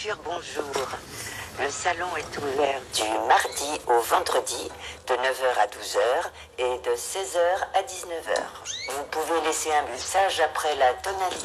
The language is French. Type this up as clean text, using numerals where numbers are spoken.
voiture, bonjour. Le salon est ouvert du mardi au vendredi de 9 h à 12 h et de 16 h à 19 h. Vous pouvez laisser un message après la tonalité.